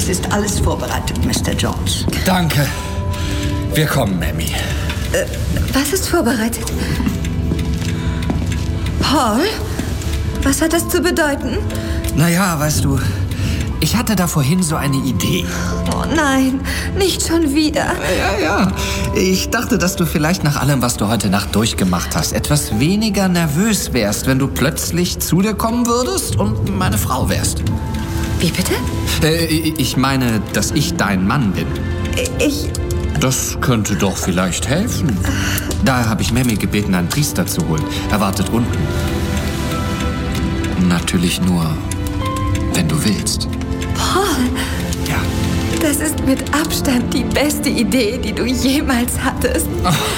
Es ist alles vorbereitet, Mr. Jones. Danke. Wir kommen, Mammy. Was ist vorbereitet? Paul? Was hat das zu bedeuten? Naja, weißt du, ich hatte da vorhin so eine Idee. Oh nein, nicht schon wieder. Ja. Ich dachte, dass du vielleicht nach allem, was du heute Nacht durchgemacht hast, etwas weniger nervös wärst, wenn du plötzlich zu dir kommen würdest und meine Frau wärst. Wie bitte? Ich meine, dass ich dein Mann bin. Das könnte doch vielleicht helfen. Daher habe ich Mammy gebeten, einen Priester zu holen. Er wartet unten. Natürlich nur, wenn du willst. Paul, Ja. das ist mit Abstand die beste Idee, die du jemals hattest.